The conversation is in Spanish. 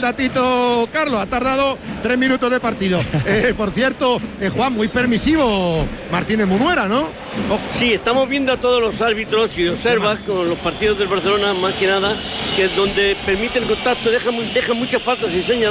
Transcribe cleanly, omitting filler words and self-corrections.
el datito, Carlos, ha tardado 3 minutos de partido. Por cierto, Juan, muy permisivo Martínez Munuera, ¿no? Sí, estamos viendo a todos los árbitros y observas con los partidos del Barcelona, más que nada, que es donde permite el contacto, deja muchas faltas sin señalar.